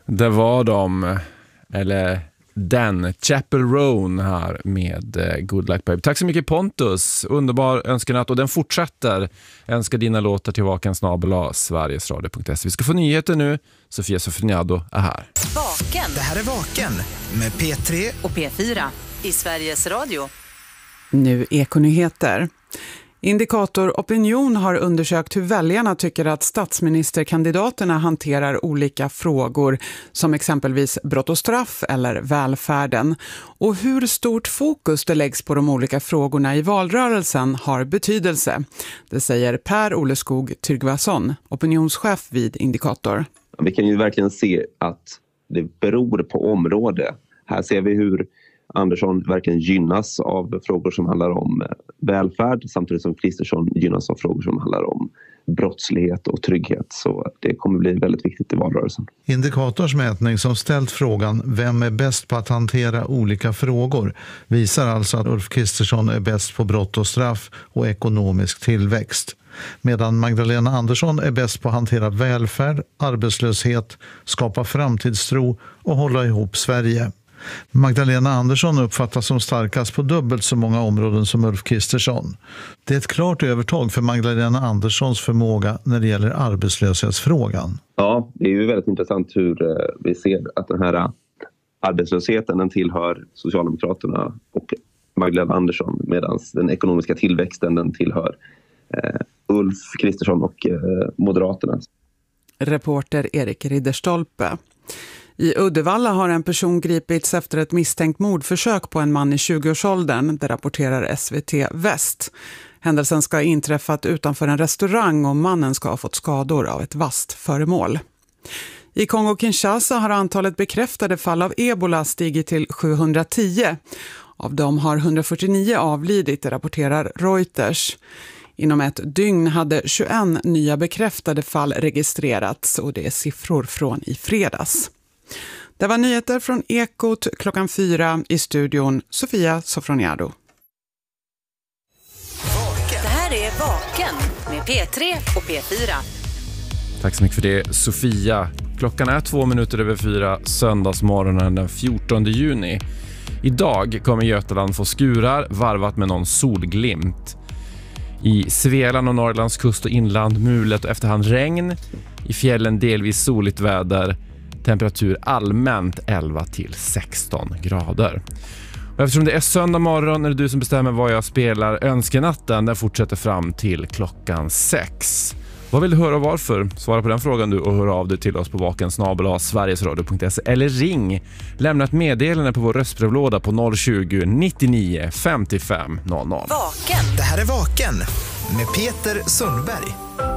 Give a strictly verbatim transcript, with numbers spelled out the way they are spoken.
Det var de, eller den, Chapel Roan här med Good Luck Babe. Tack så mycket Pontus, underbar önskenatt, och den fortsätter. Önskar dina låtar till vaken snabel a sverigesradio punkt se. Vi ska få nyheter nu. Sofia Sofroniado är här. Vaken. Det här är Vaken med P tre och P fyra i Sveriges Radio. Nu Ekonyheter. Indikator Opinion har undersökt hur väljarna tycker att statsministerkandidaterna hanterar olika frågor som exempelvis brott och straff eller välfärden. Och hur stort fokus det läggs på de olika frågorna i valrörelsen har betydelse. Det säger Per Oleskog Tyrgvason, opinionschef vid Indikator. Vi kan ju verkligen se att det beror på område. Här ser vi hur Andersson verkligen gynnas av frågor som handlar om välfärd, samtidigt som Kristersson gynnas av frågor som handlar om brottslighet och trygghet. Så det kommer bli väldigt viktigt i valrörelsen. Indikators mätning som ställt frågan vem är bäst på att hantera olika frågor visar alltså att Ulf Kristersson är bäst på brott och straff och ekonomisk tillväxt. Medan Magdalena Andersson är bäst på att hantera välfärd, arbetslöshet, skapa framtidstro och hålla ihop Sverige. Magdalena Andersson uppfattas som starkast på dubbelt så många områden som Ulf Kristersson. Det är ett klart övertag för Magdalena Anderssons förmåga när det gäller arbetslöshetsfrågan. Ja, det är ju väldigt intressant hur vi ser att den här arbetslösheten den tillhör Socialdemokraterna och Magdalena Andersson, medan den ekonomiska tillväxten den tillhör eh, Ulf Kristersson och eh, Moderaterna. Reporter Erik Ridderstolpe. I Uddevalla har en person gripits efter ett misstänkt mordförsök på en man i tjugoårsåldern, det rapporterar S V T Väst. Händelsen ska ha inträffat utanför en restaurang och mannen ska ha fått skador av ett vasst föremål. I Kongo-Kinshasa har antalet bekräftade fall av ebola stigit till sjuhundratio. Av dem har hundrafyrtionio avlidit, det rapporterar Reuters. Inom ett dygn hade tjugoett nya bekräftade fall registrerats, och det är siffror från i fredags. Det var nyheter från Ekot klockan fyra, i studion Sofia Sofroniado. Det här är Vaken med P tre och P fyra. Tack så mycket för det, Sofia. Klockan är två minuter över fyra, söndagsmorgonen den fjortonde juni. Idag kommer Götaland få skurar varvat med någon solglimt. I Svealand och Norrlands kust och inland mulet och efterhand regn. I fjällen delvis soligt väder. Temperatur allmänt elva till sexton grader. Och eftersom det är söndag morgon är det du som bestämmer vad jag spelar. Önskenatten den fortsätter fram till klockan sex. Vad vill du höra och varför? Svara på den frågan du och hör av dig till oss på vaken snabel a sverigesradio punkt se eller ring. Lämna ett meddelande på vår röstbrevlåda på noll tjugo, nittionio, femtiofem noll noll. Vaken. Det här är Vaken med Peter Sundberg.